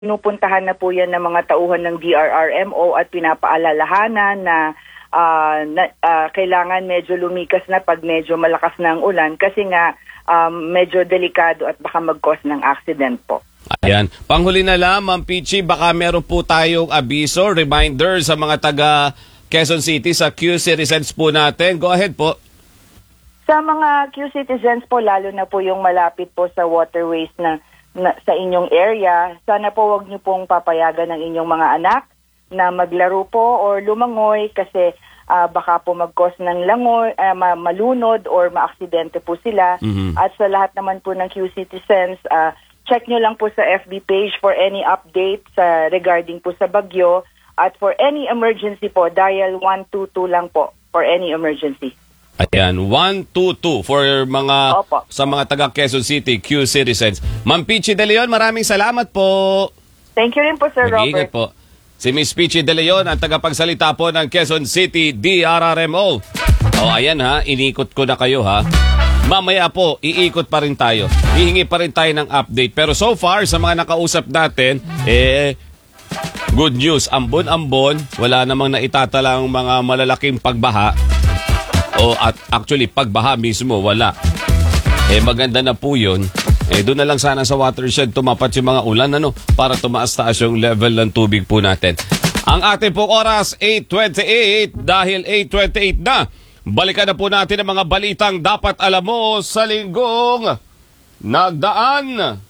Pinupuntahan na po yan ng mga tauhan ng DRRMO at pinapaalalahanan na kailangan medyo lumikas na pag medyo malakas na ang ulan kasi nga medyo delikado at baka mag-cause ng accident po. Ayan. Panghuli na lang, Ma'am Pichi, baka meron po tayong abiso, reminder sa mga taga Quezon City sa Q-Citizens po natin. Go ahead po. Sa mga Q-Citizens po, lalo na po yung malapit po sa waterways na sa inyong area, sana po wag niyo pong papayagan ng inyong mga anak na maglaro po or lumangoy kasi baka po mag-cause ng langoy, malunod or maaksidente po sila. At sa lahat naman po ng Q-Citizens, check nyo lang po sa FB page for any updates regarding po sa bagyo. At for any emergency po, dial 122 lang po for any emergency. Ayan, 122 for mga sa mga taga Quezon City Q-Citizens. Ma'am Pichi De Leon, maraming salamat po. Thank you rin po, Sir Mag-iingat Robert. po. Si Miss Pichi De Leon, ang tagapagsalita po ng Quezon City DRRMO. Ayan ha, inikot ko na kayo ha. Mamaya po, iikot pa rin tayo. Hihingi pa rin tayo ng update. Pero so far, sa mga nakausap natin, good news. Ambon-ambon, wala namang naitatalang mga malalaking pagbaha. At actually, pagbaha mismo, wala. Maganda na po yun. Doon na lang sana sa watershed tumapat yung mga ulan, para tumaas-taas yung level ng tubig po natin. Ang ating pong oras, 8:28, dahil 8:28 na. Balikan na po natin ang mga balitang dapat alam mo sa linggong nagdaan.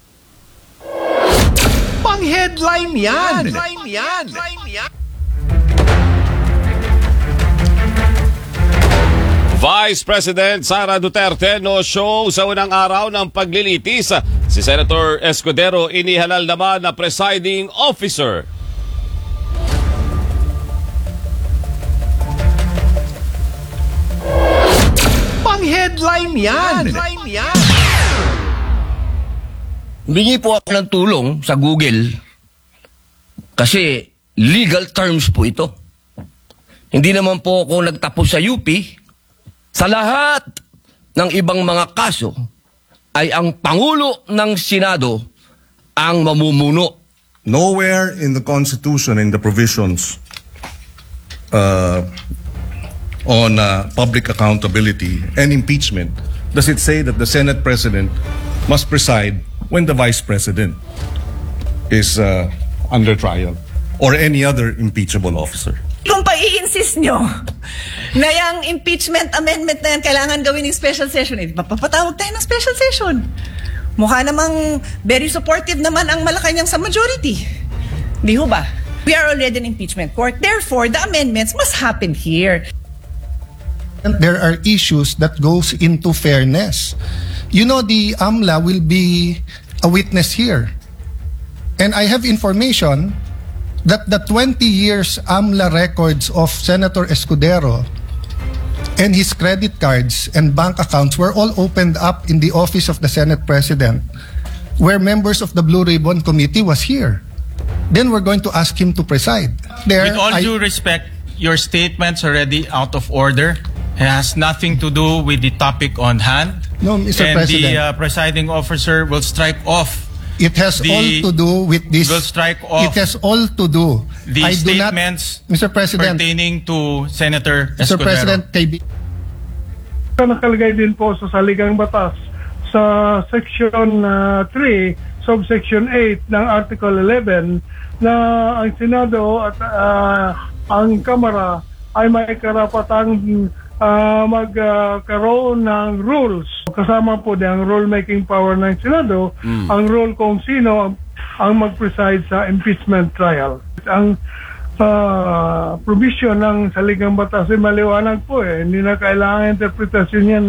Pang-headline yan! Vice President Sara Duterte no-show sa unang araw ng paglilitis. Si Senator Escudero inihalal naman na presiding officer. Pang-headline yan! Humingi po ako ng tulong sa Google kasi legal terms po ito. Hindi naman po ako nagtapos sa UP. Sa lahat ng ibang mga kaso ay ang Pangulo ng Senado ang mamumuno. Nowhere in the Constitution, in the provisions on public accountability and impeachment, does it say that the Senate President must preside when the Vice President is under trial or any other impeachable officer. Kung pa-i-insist nyo na yung impeachment amendment na yan kailangan gawin ng special session, papatawag tayo ng special session. Mukha namang very supportive naman ang Malacanang sa majority. Di ho ba? We are already in impeachment court. Therefore, the amendments must happen here. There are issues that goes into fairness. You know, the AMLA will be a witness here. And I have information that the 20 years AMLA records of Senator Escudero and his credit cards and bank accounts were all opened up in the office of the Senate President, where members of the Blue Ribbon Committee was here. Then we're going to ask him to preside. With all due respect, your statement's already out of order. It has nothing to do with the topic on hand. No, Mr. And President. the presiding officer will strike off. It has all to do with this. Will strike off. It has all to do. The statements Mr. President, pertaining to Senator Escudero. Mr. President, nakalagay din po sa saligang batas sa section 3, subsection 8 ng Article 11 na ang Senado at ang Kamara ay may karapatang magkaroon ng rules. Kasama po ang rule-making power ng Senado, ang rule kung sino ang mag-preside sa impeachment trial. Ang provision ng saligang batas ay maliwanag po hindi na kailangan interpretasyon yan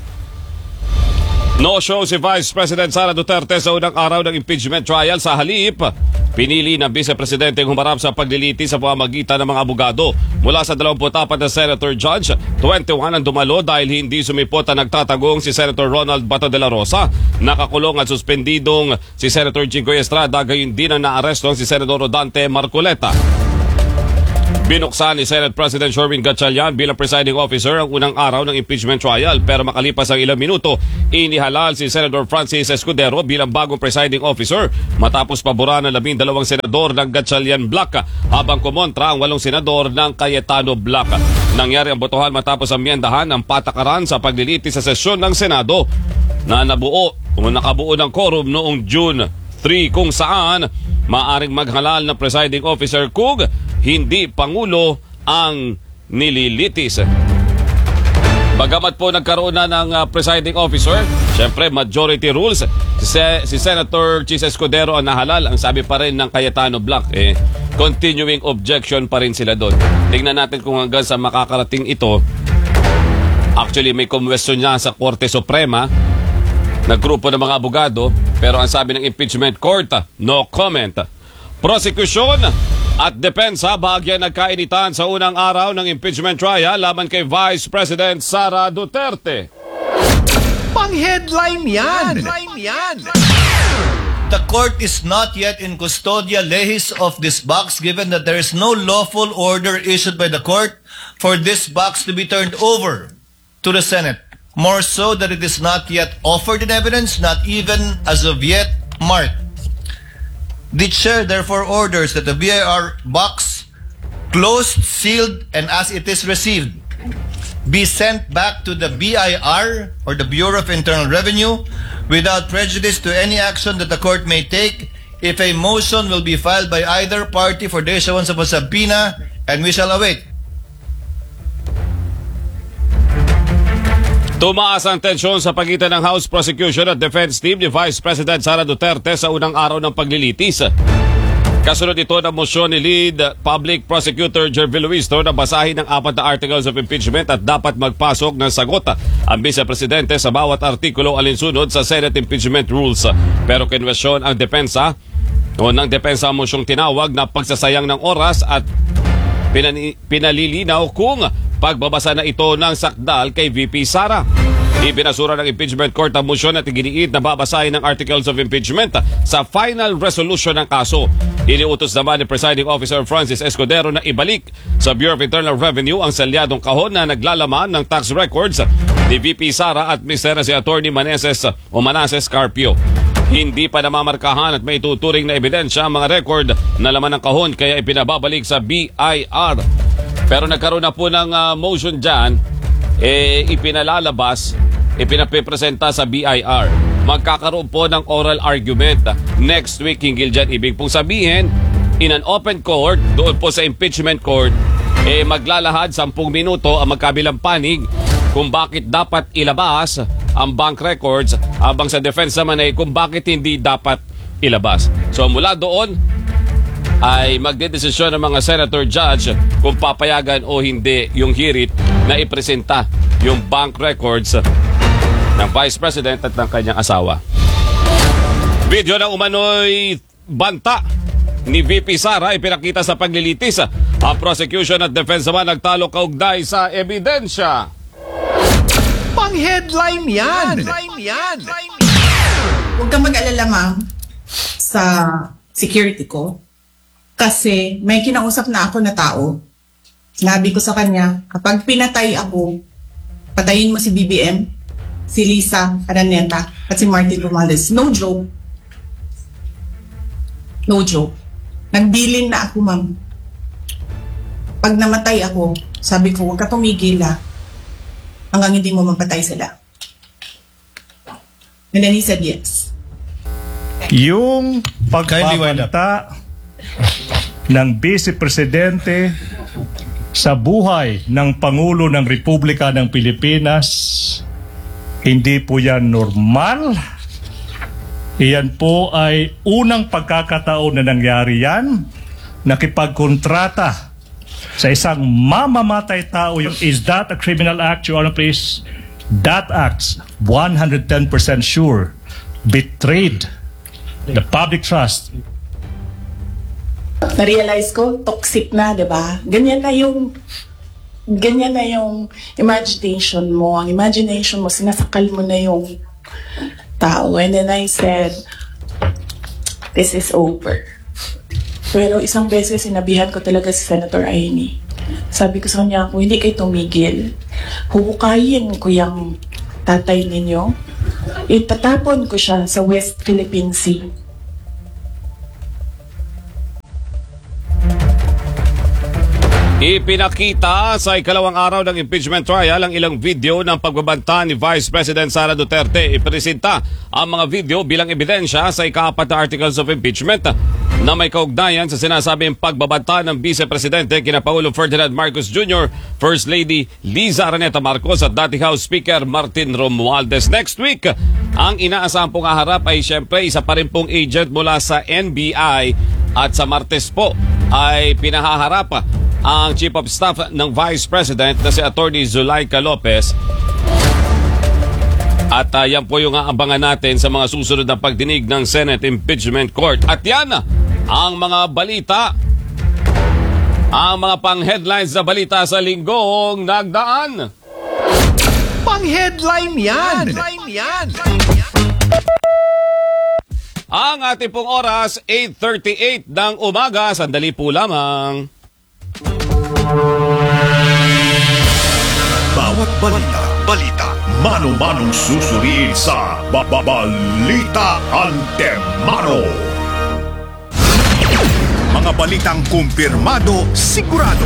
No-show si Vice President Sara Duterte sa unang araw ng impeachment trial. Sa halip, pinili ng Vice Presidente humarap sa pagliliti sa pamamagitan ng mga abogado. Mula sa 24 na Senator Judge, 21 ang dumalo dahil hindi sumipot ang nagtatagong si Senator Ronald Bato de la Rosa. Nakakulong at suspendidong si Senator Jinggoy Estrada, gayon din ang naarestong si Senador Rodante Marcoleta. Binuksan ni Senate President Sherwin Gatchalian bilang presiding officer ang unang araw ng impeachment trial, pero makalipas ang ilang minuto, inihalal si Senator Francis Escudero bilang bagong presiding officer matapos paboran ng 12 senador ng Gatchalian Bloc habang kumontra ang 8 senador ng Cayetano Bloc. Nangyari ang botohan matapos amyendahan ang patakaran sa paglilitis sa sesyon ng Senado na nakabuo ng quorum noong June 3 kung saan maaring maghalal ng presiding officer kung hindi Pangulo ang nililitis. Bagamat po nagkaroon na ng presiding officer, syempre majority rules, si Senator Chis Escudero ang nahalal. Ang sabi pa rin ng Cayetano Bloc, continuing objection pa rin sila doon. Tingnan natin kung hanggang sa makakarating ito. Actually, may kumwestiyon niya sa Korte Suprema na grupo ng mga abogado, pero ang sabi ng impeachment court, no comment. Prosecution at depensa bahagyan nagkainitan sa unang araw ng impeachment trial laban kay Vice President Sara Duterte. Pang-headline yan! The court is not yet in custodia lehis of this box given that there is no lawful order issued by the court for this box to be turned over to the Senate. More so that it is not yet offered in evidence, not even as of yet marked. The chair therefore orders that the BIR box, closed, sealed, and as it is received, be sent back to the BIR or the Bureau of Internal Revenue without prejudice to any action that the court may take if a motion will be filed by either party for the issuance of a subpoena, and we shall await. Tumaas ang tensyon sa pagitan ng House Prosecution at Defense Team ni Vice President Sara Duterte sa unang araw ng paglilitis. Kasunod ito ng mosyon ni Lead Public Prosecutor Jervil Luisto na basahin ng 4 na articles of impeachment at dapat magpasok ng sagot ang Vice-Presidente sa bawat artikulo alinsunod sa Senate Impeachment Rules. Pero kinwestiyon ang depensa ang mosyong tinawag na pagsasayang ng oras at pinalilinaw kung pagbabasa na ito ng sakdal kay VP Sara. Ibinasura ng impeachment court ang motion at iginiit na babasahin ng articles of impeachment sa final resolution ng kaso. Iniutos naman ni Presiding Officer Francis Escudero na ibalik sa Bureau of Internal Revenue ang selyadong kahon na naglalaman ng tax records ni VP Sara at Mr. si Attorney Manases Carpio. Hindi pa namamarkahan at may tuturing na ebidensya ang mga record na laman ng kahon kaya ipinababalik sa BIR. Pero nagkaroon na po ng motion dyan, ipinapipresenta sa BIR. Magkakaroon po ng oral argument next week hinggil dyan. Ibig pong sabihin, in an open court, doon po sa impeachment court, maglalahad 10 minuto ang magkabilang panig kung bakit dapat ilabas ang bank records, habang sa defense naman ay kung bakit hindi dapat ilabas. So mula doon ay magdedesisyon ng mga senator judge kung papayagan o hindi yung hirit na ipresenta yung bank records ng Vice President at ng kanyang asawa. Video ng umano'y banta ni VP Sara ipinakita sa paglilitis. Ang prosecution at defense naman nagtalo kaugnay sa ebidensya. Pang-headline yan! Huwag kang mag-alala, ma'am, sa security ko. Kasi may kinausap na ako na tao. Sinabi ko sa kanya, kapag pinatay ako, patayin mo si BBM, si Lisa Araneta, at si Martin Romales. No joke. No joke. Nagbilin na ako, ma'am. Pag namatay ako, sabi ko, huwag ka tumigil hanggang hindi mo mapatay sila. And then he said yes. Yung pagpapanta ng Vice Presidente sa buhay ng Pangulo ng Republika ng Pilipinas, hindi po yan normal. Iyan po ay unang pagkakataon na nangyari yan, nakipagkontrata sa isang mamamatay tao. Is that a criminal act, Your Honor, please? That act, 110% sure, betrayed the public trust. Na-realize ko, toxic na, di ba? Ganyan na yung imagination mo. Ang imagination mo, sinasakal mo na yung tao. And then I said, this is over. Pero isang beses sinabihan ko talaga si Senator Amy. Sabi ko sa kanya, kung hindi kayo tumigil, huhukayin ko yung tatay ninyo. Itatapon ko siya sa West Philippine Sea. Ipinakita sa ikalawang araw ng impeachment trial ang ilang video ng pagbabanta ni Vice President Sara Duterte. Ipresenta ang mga video bilang ebidensya sa ika-4 na articles of impeachment na may kaugnayan sa sinasabing pagbabanta ng Vice Presidente kina Pangulo Ferdinand Marcos Jr., First Lady Liza Araneta Marcos at dating House Speaker Martin Romualdez. Next week, ang inaasahan pong haharap ay siyempre isa pa rin pong agent mula sa NBI at sa Martes po ay pinahaharap ang Chief of Staff ng Vice President na si Attorney Zulaika Lopez. At yan po yung aabangan natin sa mga susunod na pagdinig ng Senate Impeachment Court. At yan ang mga balita, ang mga pang-headlines na balita sa linggong nagdaan. Pang-headline yan! Ang ating pong oras, 8:38 ng umaga. Sandali po lamang. Bawat balita, mano-manong susuriin sa Balita Antemano. Mga balitang kumpirmado, sigurado,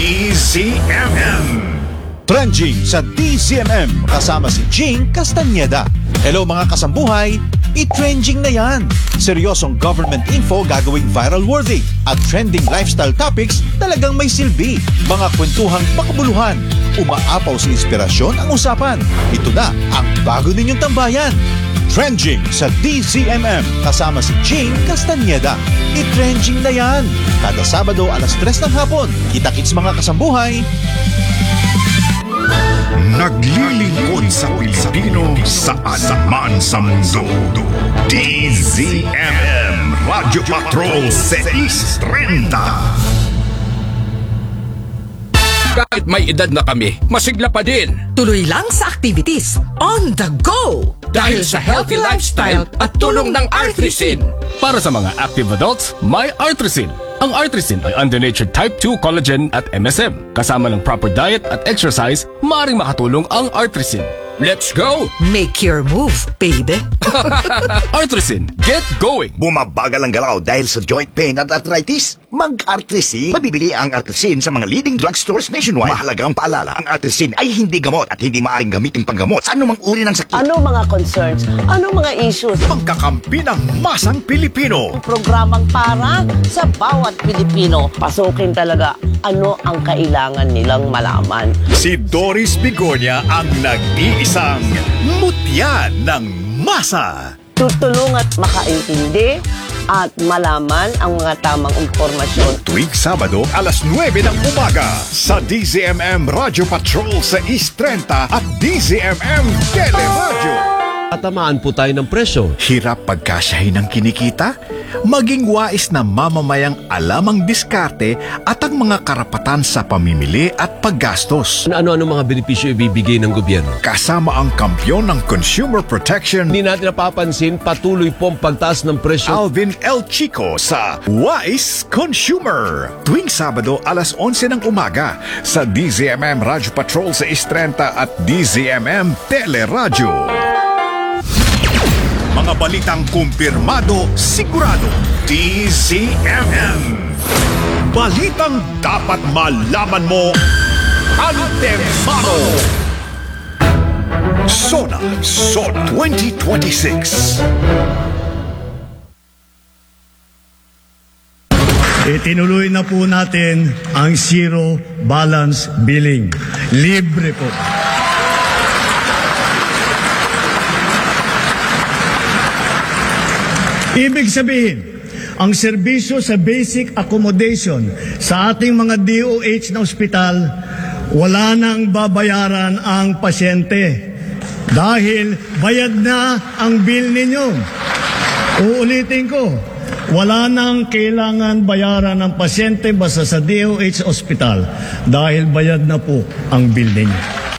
DZMM. Trending sa DZMM kasama si Jing Castañeda. Hello mga kasambuhay, i-trending na yan. Seryosong government info gagawing viral worthy at trending lifestyle topics talagang may silbi. Mga kwentuhang makabuluhan, umaapaw sa inspirasyon ang usapan. Ito na ang bago ninyong tambayan. Trending sa DZMM kasama si Jing Castañeda. I-trending na yan. Kada Sabado alas 3 ng hapon. Kita-kits mga kasambuhay. Naglilingkod sa Pilipino saan man sa mundo. DZMM Radio Patrol 630. Kahit may edad na kami, masigla pa din. Tuloy lang sa activities. On the go! Dahil sa healthy lifestyle at tulong ng Artrisin. Para sa mga active adults, may Artrisin. Ang Artrisin ay under-natured type 2 collagen at MSM. Kasama ng proper diet at exercise, maaaring makatulong ang Artrisin. Let's go! Make your move, baby. Artrisin, get going! Bumabagal ang galaw dahil sa joint pain at arthritis? Mag-Artrisin. Mabibili ang Artrisin sa mga leading drugstores nationwide. Mahalagang paalala, ang Artrisin ay hindi gamot at hindi maaaring gamitin panggamot sa anumang uri ng sakit. Ano mga concerns? Ano mga issues? Pagkakampi ng masang Pilipino. Programang para sa bawat Pilipino. Pasukin talaga ano ang kailangan nilang malaman. Si Doris Bigornia ang nag-iisang mutya ng masa. Tutulong at makaintindi at malaman ang mga tamang impormasyon. Tuwing Sabado, alas 9 ng umaga sa DZMM Radio Patrol sa East 30 at DZMM Teleradio. Tatamaan po tayo ng presyo. Hirap pagkasyahin ng kinikita? Maging wais na mamamayang alam ang diskarte at ang mga karapatan sa pamimili at paggastos. Ano-ano mga benepisyo ibibigay ng gobyerno? Kasama ang kampyon ng consumer protection. Hindi natin napapansin, patuloy po ang pagtaas ng presyo. Alvin L. Chico sa Wise Consumer. Tuwing Sabado, alas 11 ng umaga sa DZMM Radio Patrol sa East 30 at DZMM Teleradio. Mga balitang kumpirmado, sigurado, DZMM. Balitang dapat malaman mo, Antemano. Sona 2026. Itinuloy na po natin ang zero balance billing. Libre po. Ibig sabihin, ang serbisyo sa basic accommodation sa ating mga DOH na ospital, wala nang babayaran ang pasyente dahil bayad na ang bill ninyo. Uulitin ko, wala nang kailangan bayaran ng pasyente basta sa DOH ospital dahil bayad na po ang bill ninyo.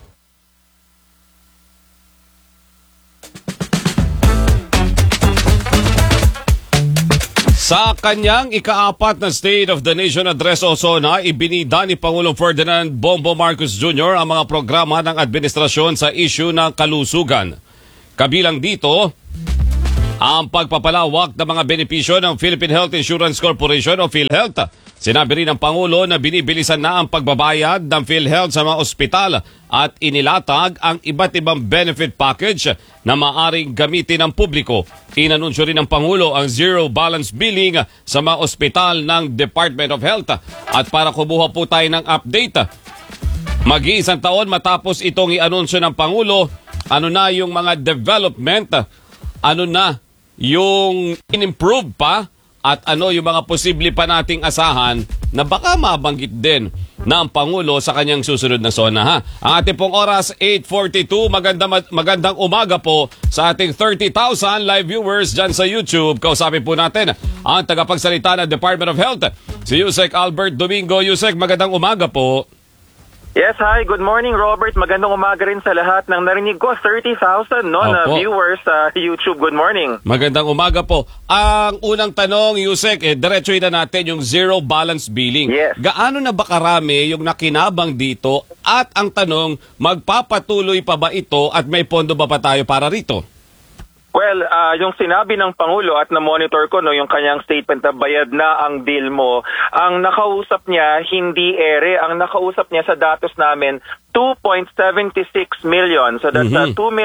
Sa kanyang ika-4 na State of the Nation Address Osona, ibinida ni Pangulong Ferdinand Bongbong Marcos Jr. ang mga programa ng administrasyon sa issue ng kalusugan. Kabilang dito, ang pagpapalawak ng mga benepisyo ng Philippine Health Insurance Corporation o PhilHealth. Sinabi rin ng Pangulo na binibilisan na ang pagbabayad ng PhilHealth sa mga ospital at inilatag ang iba't ibang benefit package na maaring gamitin ng publiko. Inanunsyo rin ng Pangulo ang zero balance billing sa mga ospital ng Department of Health. At para kumuha po tayo ng update, mag-iisang taon matapos itong i-anunsyo ng Pangulo, ano na yung mga development, ano na yung in-improve pa, at ano yung mga posible pa nating asahan na baka mabanggit din na ang Pangulo sa kanyang susunod na SONA, ha? Ang ating pong oras, 8:42. Magandang umaga po sa ating 30,000 live viewers dyan sa YouTube. Kausapin po natin ang tagapagsalita ng Department of Health, si Yusek Albert Domingo. Yusek, magandang umaga po. Yes, hi. Good morning, Robert. Magandang umaga rin sa lahat ng narinig ko. 30,000 na viewers sa YouTube. Good morning. Magandang umaga po. Ang unang tanong, Yusek, diretsuhin na natin yung zero balance billing. Yes. Gaano na ba karami yung nakinabang dito? At ang tanong, magpapatuloy pa ba ito at may pondo ba pa tayo para rito? Well, yung sinabi ng Pangulo at na-monitor ko, no, yung kanyang statement na bayad na ang bill mo, ang nakausap niya hindi ere, ang nakausap niya sa datos namin 2.76 million. So that's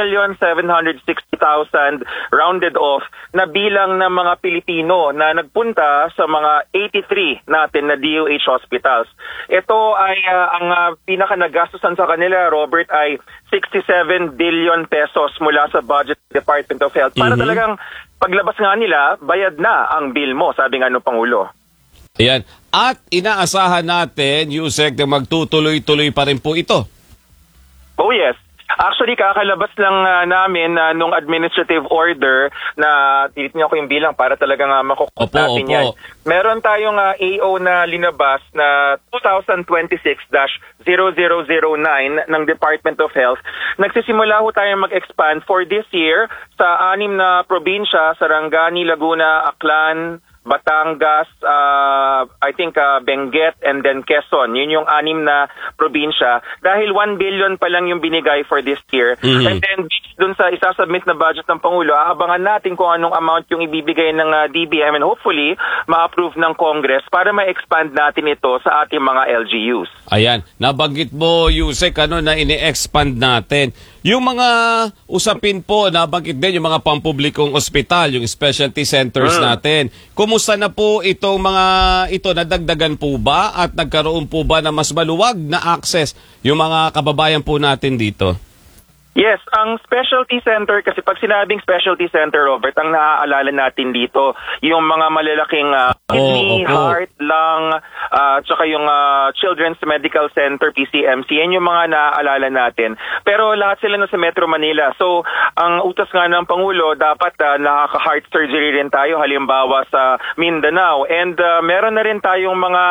2,760,000 rounded off na bilang ng mga Pilipino na nagpunta sa mga 83 natin na DOH hospitals. Ito ay ang pinaka nagastusan sa kanila, Robert, ay 67 billion pesos mula sa budget Department of Health. Para talagang paglabas nga nila, bayad na ang bill mo, sabi nga ng Pangulo. Ayan. At inaasahan natin, Yusek, na magtutuloy-tuloy pa rin po ito. Oh yes. Actually, kakalabas lang namin nung administrative order na tinitingnan ko yung bilang para talagang makukot natin yan. Meron tayong AO na linabas na 2026-0009 ng Department of Health. Nagsisimula ho tayo mag-expand for this year sa 6 na probinsya, Sarangani, Laguna, Aklan, Batangas, I think Benguet, and then Quezon. Yun yung 6 na probinsya. Dahil 1 billion pa lang yung binigay for this year. And then dun sa isasubmit na budget ng Pangulo, aabangan natin kung anong amount yung ibibigay ng DBM and hopefully ma-approve ng Congress para ma-expand natin ito sa ating mga LGUs. Ayan, nabanggit mo, Yusek, na ini-expand natin. Yung mga usapin po, nabanggit din yung mga pampublikong ospital, yung specialty centers natin. Kumusta na po itong mga ito? Nadagdagan po ba at nagkaroon po ba na mas maluwag na access yung mga kababayan po natin dito? Yes, ang specialty center, kasi pag sinabing specialty center, Robert, ang naaalala natin dito, yung mga malalaking kidney, heart, lung, tsaka yung Children's Medical Center, PCMC, yan yung mga naaalala natin. Pero lahat sila nasa Metro Manila. So, ang utos nga ng Pangulo, dapat nakaka-heart surgery rin tayo, halimbawa sa Mindanao. And meron na rin tayong mga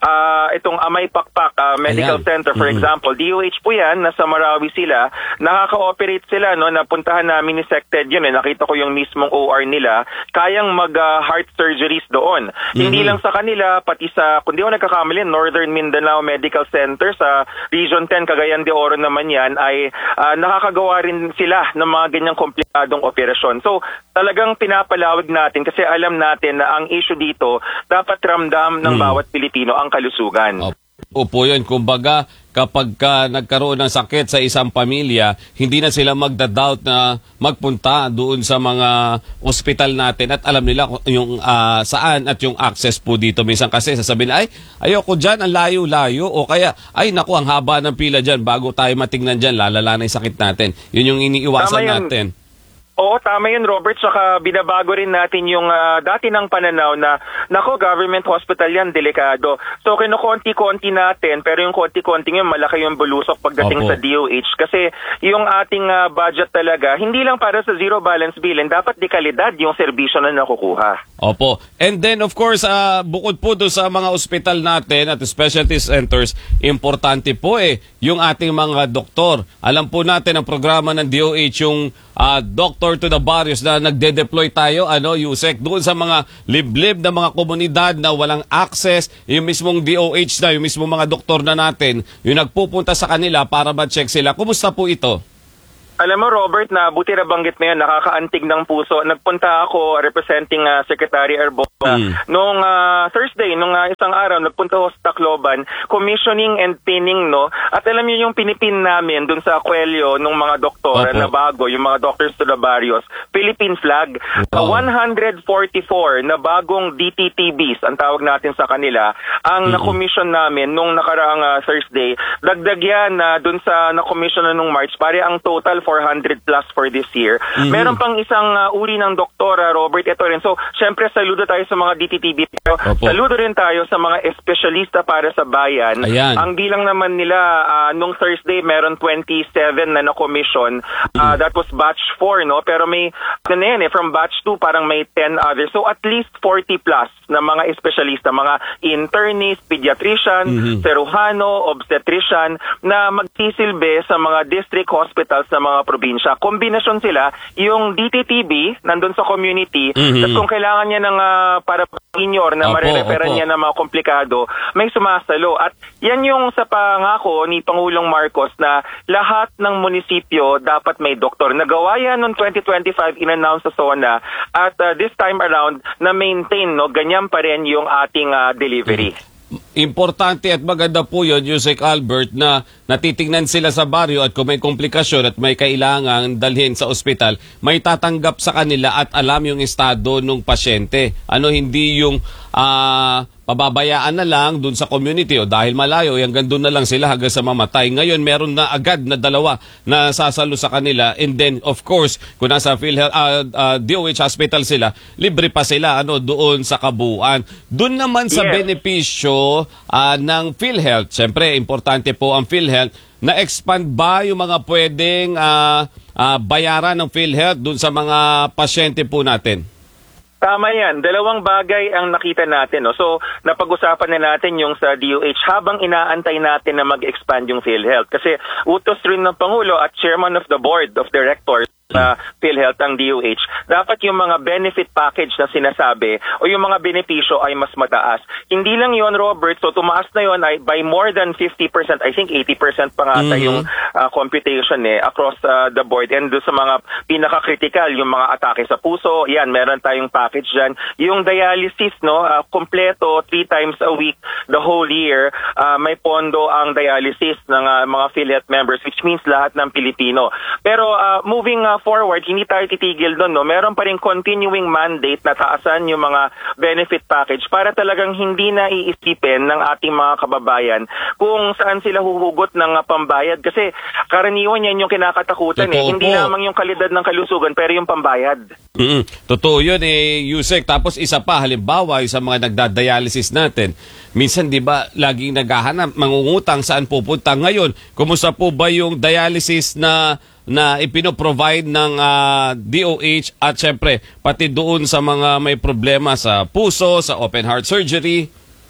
itong Amay Pakpak Medical Center, for example. DOH po yan, nasa Marawi sila, operate sila, no, napuntahan namin ni Sected yun, nakita ko yung mismong OR nila, kayang mag-heart surgeries doon. Hindi lang sa kanila, pati sa, kung di ako nagkakamali, Northern Mindanao Medical Center sa Region 10, Cagayan de Oro naman yan, ay nakakagawa rin sila ng mga ganyang komplikadong operasyon. So, talagang pinapalawag natin kasi alam natin na ang issue dito, dapat ramdam ng bawat Pilipino ang kalusugan. Opo yun. Kumbaga, kapag nagkaroon ng sakit sa isang pamilya, hindi na sila magda-doubt na magpunta doon sa mga ospital natin at alam nila yung saan at yung access po dito. Minsan kasi sasabihin, ay, ayoko dyan, ang layo-layo. O kaya, ay, naku, ang haba ng pila dyan. Bago tayo matingnan dyan, lalala na yung sakit natin. Yun yung iniiwasan natin. Oo, tama yun, Robert. Saka binabago rin natin yung dati ng pananaw na, nako, government hospital yan, delikado. So, kinukonti-konti natin, pero yung konti-konti yun, malaki yung bulusok pagdating sa DOH. Kasi yung ating budget talaga, hindi lang para sa zero balance billing, dapat di kalidad yung serbisyo na nakukuha. Opo. And then of course, bukod po doon sa mga ospital natin at specialty centers, importante po yung ating mga doktor. Alam po natin ang programa ng DOH, yung Doctor to the Barrios na nagde-deploy tayo, Yusek, doon sa mga liblib na mga komunidad na walang access, yung mismong DOH na, yung mismong mga doktor na natin, yung nagpupunta sa kanila para ma-check sila. Kumusta po ito? Alam mo, Robert, na buti na banggit mo yan, nakakaantig ng puso. Nagpunta ako representing Secretary Arbona nung Thursday, nung isang araw, nagpunta ako sa Tacloban, commissioning and pinning, no? At alam niyo yung pinipin namin dun sa kwelyo ng mga doktor na bago, yung mga doctors to the Barrios, Philippine flag. 144 na bagong DTTBs, ang tawag natin sa kanila, ang na-commission namin nung nakaraang Thursday. Dagdag yan dun sa na-commission na nung March, pare ang total 400 plus for this year. Meron pang isang uri ng doktor, Robert, ito rin. So, syempre, saludo tayo sa mga DTTB. Pero saludo rin tayo sa mga espesyalista para sa bayan. Ayan. Ang bilang naman nila, nung Thursday, meron 27 na na-commission. That was batch 4, no? Pero may, from batch 2, parang may 10 others. So, at least 40 plus na mga espesyalista, mga internist, pediatrician, cirujano, obstetrician, na magsisilbi sa mga district hospitals sa mga probinsya. Kombinasyon sila, yung DTTB, nandun sa community, at kung kailangan niya ng para senior na marereferan niya ng mga komplikado, may sumasalo. At yan yung sa pangako ni Pangulong Marcos na lahat ng munisipyo dapat may doktor. Nagawa yan noong 2025, in-announce sa SONA, at this time around, na-maintain, no, ganyan pa rin yung ating delivery. Importante at maganda po yun, Yusek Albert, na natitingnan sila sa baryo at kung may komplikasyon at may kailangan dalhin sa ospital, may tatanggap sa kanila at alam yung estado ng pasyente. Hindi yung pababayaan na lang dun sa community o dahil malayo, hanggang doon na lang sila hanggang sa mamatay. Ngayon, meron na agad na 2 na sasalo sa kanila, and then, of course, kung nasa DOH hospital sila, libre pa sila doon sa kabuuan. Doon naman sa benepisyo ng PhilHealth, siyempre, importante po ang PhilHealth, na-expand ba yung mga pwedeng bayaran ng PhilHealth doon sa mga pasyente po natin? Tama yan. 2 bagay ang nakita natin. No? So, napag-usapan na natin yung sa DOH habang inaantay natin na mag-expand yung PhilHealth. Kasi utos rin ng Pangulo at Chairman of the Board of Directors sa PhilHealth ang DOH, dapat yung mga benefit package na sinasabi o yung mga benepisyo ay mas mataas. Hindi lang yon, Robert, so tumaas na yon ay by more than 50%, I think 80% pa nga yung computation across the board. And do sa mga pinaka-critical, yung mga atake sa puso, yan, meron tayong package dyan. Yung dialysis, no, kompleto 3 times a week the whole year, may pondo ang dialysis ng mga PhilHealth members, which means lahat ng Pilipino. Pero moving forward, hindi tayo titigil doon, no? Meron pa rin continuing mandate na taasan yung mga benefit package para talagang hindi na iisipin ng ating mga kababayan kung saan sila huhugot ng pambayad. Kasi karaniwan yan yung kinakatakutan. Hindi lamang yung kalidad ng kalusugan, pero yung pambayad. Totoo yun, Yusek. Tapos isa pa, halimbawa, sa mga nagdadialysis natin, minsan, di ba, laging naghahanap, mangungutang saan pupunta. Ngayon, kumusta po ba yung dialysis na ipino-provide ng DOH at syempre pati doon sa mga may problema sa puso, sa open heart surgery?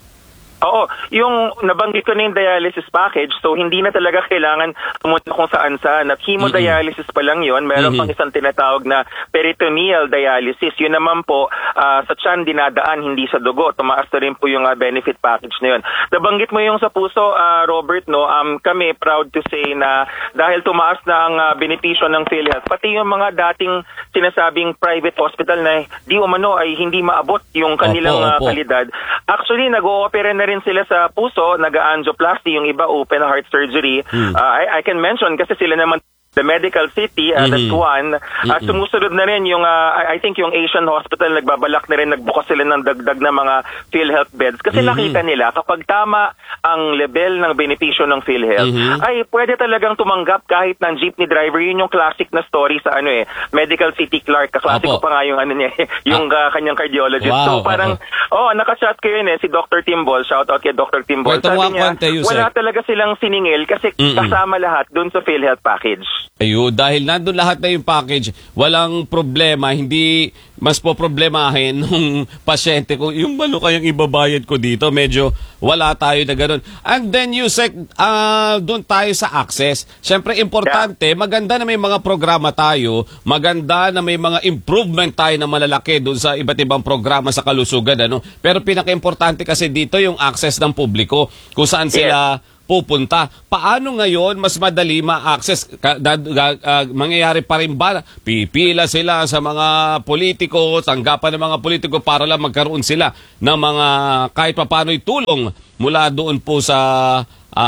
Oo, yung nabanggit ko na yung dialysis package, so hindi na talaga kailangan pumunta kung saan-saan. At hemodialysis pa lang yun, meron pang isang tinatawag na peritoneal dialysis. Yun naman po, sa tiyan dinadaan, hindi sa dugo. Tumaas na rin po yung benefit package na yun. Nabanggit mo yung sa puso, Robert, no? Kami proud to say na dahil tumaas na ang benepisyo ng PhilHealth, pati yung mga dating sinasabing private hospital na di umano ay hindi maabot yung kanilang kalidad. Actually, nag-o-opera na rin sila sa puso, nag-angioplasty, yung iba open heart surgery. I can mention kasi sila naman the Medical City, that's one. Sumusunod na rin yung, I think yung Asian Hospital, nagbabalak na rin, nagbukas sila ng dagdag na mga PhilHealth beds. Kasi nakita nila, kapag tama ang level ng benepisyo ng PhilHealth, ay pwede talagang tumanggap kahit ng jeepney driver. Yun yung classic na story sa Medical City Clark. Kaklasiko pa nga yung yung kanyang cardiologist. So parang, nakashot ko yun si Dr. Timbol. Shout out kay Dr. Timbol. Sabi niya, wala talaga silang siningil kasi kasama lahat dun sa PhilHealth package. Ayun, dahil nandun lahat na yung package, walang problema, hindi mas po problemahin nung pasyente ko, yung balo kayang ibabayad ko dito, medyo wala tayo na ganun. And then Yusek, doon tayo sa access. Siyempre, importante, maganda na may mga programa tayo, maganda na may mga improvement tayo na malalaki doon sa iba't ibang programa sa kalusugan. Ano? Pero pinaka-importante kasi dito yung access ng publiko, kung saan sila pupunta. Paano ngayon mas madali ma-access? Mangyayari pa rin ba? Pipila sila sa mga politiko, tanggapan ng mga politiko para lang magkaroon sila ng mga kahit papano'y tulong mula doon po sa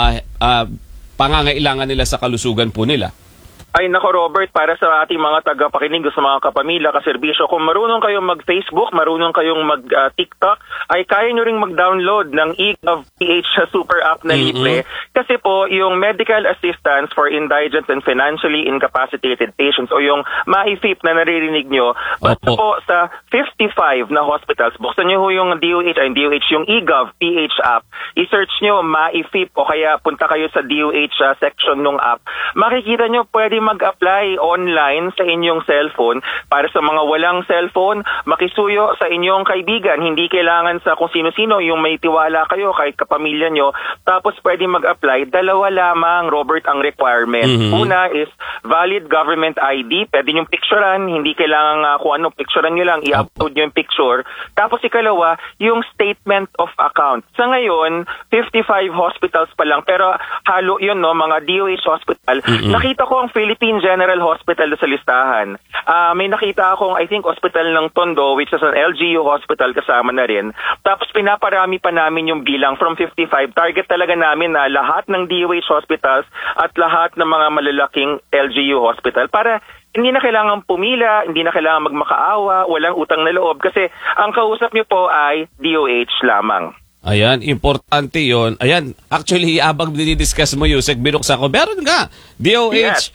pangangailangan nila sa kalusugan po nila. Ay nako Robert, para sa ating mga tagapakinig sa mga kapamilya, kaserbisyo, kung marunong kayong mag-Facebook, marunong kayong mag-TikTok, ay kaya nyo ring mag-download ng eGov.ph super app na libre. Kasi po, yung Medical Assistance for Indigent and Financially Incapacitated Patients o yung MAIFIP na naririnig nyo, basta po sa 55 na hospitals, buksan nyo ho yung DOH, yung eGov.ph app, i-search nyo MAIFIP o kaya punta kayo sa DOH section ng app, makikita nyo pwede mag-apply online sa inyong cellphone. Para sa mga walang cellphone, makisuyo sa inyong kaibigan. Hindi kailangan sa kung sino-sino, yung may tiwala kayo, kahit kapamilya nyo. Tapos pwede mag-apply. Dalawa lamang, Robert, ang requirement. Una is valid government ID. Pwede nyo picturean. Hindi kailangan kung ano, picturean nyo lang, i-upload nyo yung picture. Tapos ikalawa, yung statement of account. Sa ngayon, 55 hospitals pa lang. Pero halo yun, no, mga DOH hospital. Nakita ko ang Philippine General Hospital sa listahan. May nakita akong, I think, hospital ng Tondo, which is an LGU hospital, kasama na rin. Tapos pinaparami pa namin yung bilang from 55. Target talaga namin na lahat ng DOH hospitals at lahat ng mga malalaking LGU hospital para hindi na kailangan pumila, hindi na kailangan magmakaawa, walang utang na loob kasi ang kausap niyo po ay DOH lamang. Ayan, importante yon. Ayan, actually, habang dinidiscuss mo, Yusek, binuksan ko, meron nga, DOH,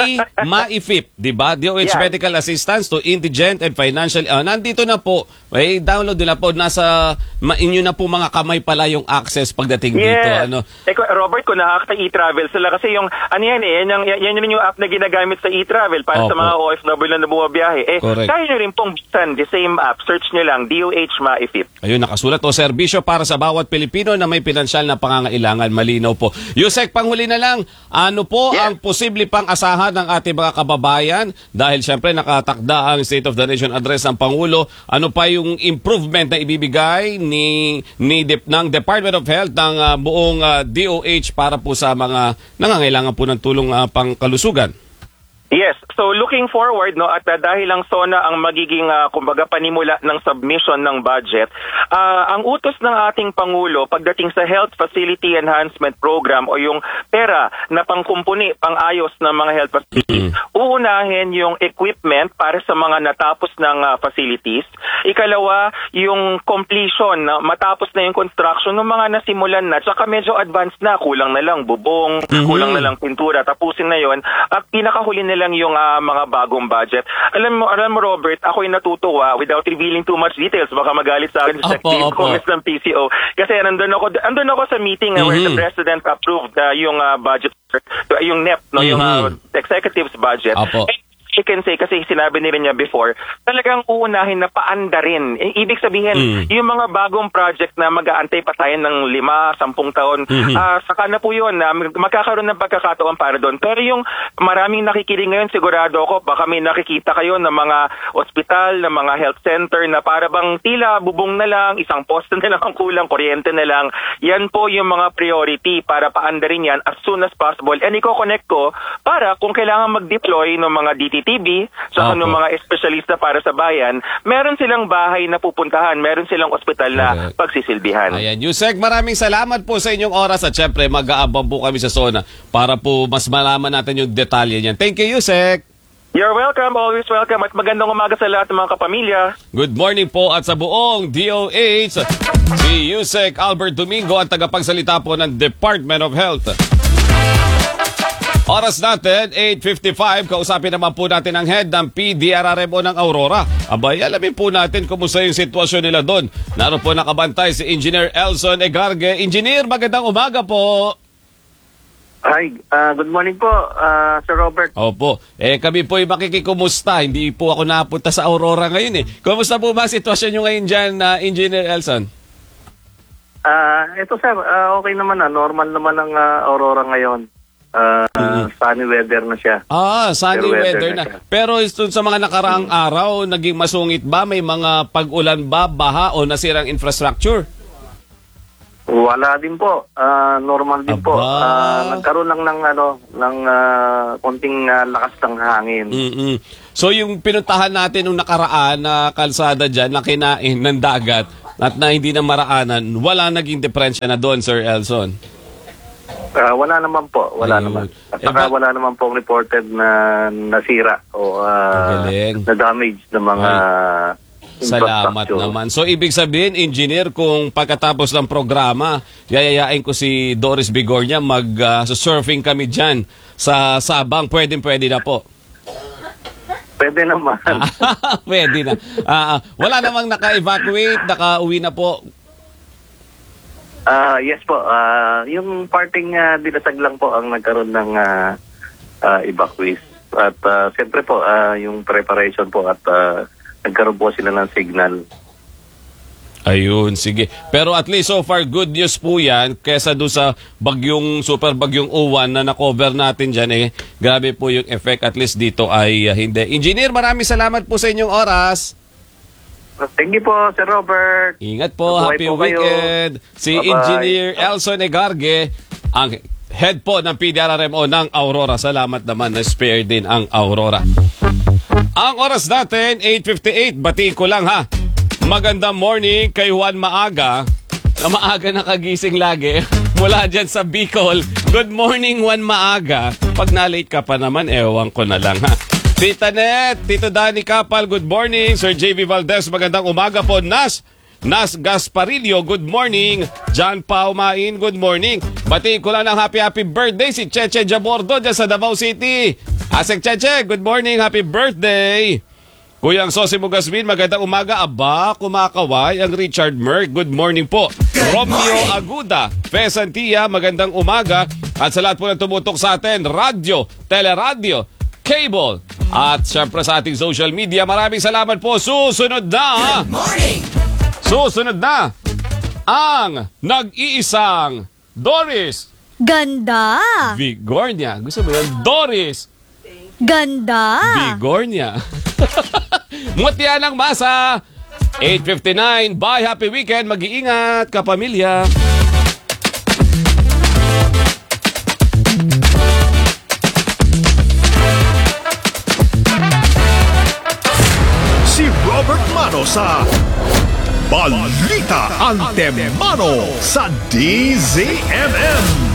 MAIFIP, di ba? DOH Medical Assistance to Indigent and Financial, nandito na po, may download na po, nasa, inyo na po mga kamay pala yung access pagdating dito. Ano? Robert, kung nakakita e-travel sila, kasi yung, ano yan yan yung app na ginagamit sa e-travel para sa mga OFW na bumabiyahe. Kaya nyo rin pong buksan, the same app, search nyo lang, DOH MAIFIP. Ayun, nakasulat o serbisyo para sa bawat Pilipino na may pinansyal na pangangailangan. Malinaw po. Yusek, panghuli na lang, ano po ang posible pang asahan ng ating mga kababayan? Dahil syempre nakatakda ang State of the Nation Address ng Pangulo. Ano pa yung improvement na ibibigay ng Department of Health ng buong DOH para po sa mga nangangailangan po ng tulong pangkalusugan? Yes. So looking forward, no, at dahil lang SONA ang magiging kumbaga panimula ng submission ng budget, ang utos ng ating Pangulo pagdating sa Health Facility Enhancement Program o yung pera na pangkumpuni, pangayos ng mga health facilities, uunahin yung equipment para sa mga natapos ng facilities. Ikalawa, yung completion, matapos na yung construction ng mga nasimulan na, tsaka medyo advanced na, kulang na lang bubong, kulang na lang pintura, tapusin na yon. At pinakahuli na lang yung mga bagong budget. Alam mo Robert, ako'y natutuwa without revealing too much details. Baka magalit sa akin sa executive comments ng PCO. Kasi andun ako sa meeting where the President approved yung budget, yung NEP, no, yung executive's budget. I can say, kasi sinabi nila niya before, talagang uunahin na paanda rin. Ibig sabihin, yung mga bagong project na mag-aantay pa tayo ng 5-10 taon, saka na po yun, magkakaroon ng pagkakataon para doon. Pero yung maraming nakikinig ngayon, sigurado ako, baka may nakikita kayo ng mga ospital, ng mga health center na para bang tila bubong na lang, isang poste na lang ang kulang, kuryente na lang. Yan po yung mga priority para paanda rin yan as soon as possible. And i-connect ko para kung kailangan mag-deploy ng mga DTTB, saka ng mga espesyalista para sa bayan, meron silang bahay na pupuntahan, meron silang ospital na pagsisilbihan. Ayan, Yusek, maraming salamat po sa inyong oras at syempre mag-aabang po kami sa SONA para po mas malaman natin yung detalye niyan. Thank you, Yusek! You're welcome, always welcome at magandang umaga sa lahat ng mga kapamilya. Good morning po at sa buong DOH, si Yusek Albert Domingo ang tagapagsalita po ng Department of Health. Oras natin, 8:55. Kausapin naman po natin ang head ng PDRRMO ng Aurora. Abay, alamin po natin kumusta yung sitwasyon nila doon. Naroon po nakabantay si Engineer Elson Egarge. Engineer, magandang umaga po. Hi, good morning po, Sir Robert. Opo. Kami po ay makikikumusta. Hindi po ako napunta sa Aurora ngayon eh. Kumusta po ba ang sitwasyon nyo ngayon dyan, Engineer Elson? Ito sir, okay naman normal naman ang Aurora ngayon. Sunny weather na siya. Sunny weather na. Pero sa mga nakaraang araw, naging masungit ba? May mga pag-ulan ba, baha o nasirang infrastructure? Wala din po. Normal din po. Nagkaroon lang ng konting lakas ng hangin. So yung pinuntahan natin nung nakaraan na kalsada dyan, na kinain ng dagat at na hindi na maraanan, wala naging diferensya na doon, Sir Elson? Wala naman po. Wala naman. At saka wala naman po reported na nasira o na damage ng mga Salamat naman. So, ibig sabihin, engineer, kung pagkatapos ng programa, yayayain ko si Doris Bigornia, mag-surfing kami dyan sa Sabang. Pwede na po. Pwede naman. Pwede na. Wala namang naka-evacuate, naka-uwi na po. Yes po. Yung parting Dilasag lang po ang nagkaroon ng evacuate. At siyempre po, yung preparation po at nagkaroon po sila ng signal. Ayun, sige. Pero at least so far, good news po yan kesa doon sa super bagyong Uwan na na-cover natin dyan. Grabe po yung effect. At least dito ay hindi. Engineer, maraming salamat po sa inyong oras. Thank you po, Sir Robert. Ingat po. Mabuhay Happy po weekend. Si Bye-bye. Engineer Elson Egarge, ang head po ng PDRRMO ng Aurora. Salamat naman na spare din ang Aurora. Ang oras natin, 8:58. Batiin ko lang ha. Magandang morning kay Juan Maaga. Na maaga nakagising lagi. Mula dyan sa Bicol. Good morning, Juan Maaga. Pag na-late ka pa naman, ewan ko na lang ha. Tita Net, Tito Danny Kapal, good morning. Sir JV Valdez, magandang umaga po. Nas Gasparillo, good morning. John Paumain, good morning. Batiin ko lang ng happy birthday si Cheche Jabordo dyan sa Davao City. Asek Cheche, good morning, happy birthday. Kuyang Sosimo Gasmin, magandang umaga. Aba, kumakaway ang Richard Merck, good morning po. Romeo Aguda, Pesantia, magandang umaga. At sa lahat po na tumutok sa atin, radyo, teleradio, cable, at syempre sa ating social media, maraming salamat po. Susunod na ang nag-iisang Doris Ganda Bigornia. Gusto mo yun? Doris Ganda Bigornia. Mutya ng masa. 8:59. Bye, happy weekend. Mag-iingat, kapamilya. Si Robert Mano sa Balita Antemano sa DZMM.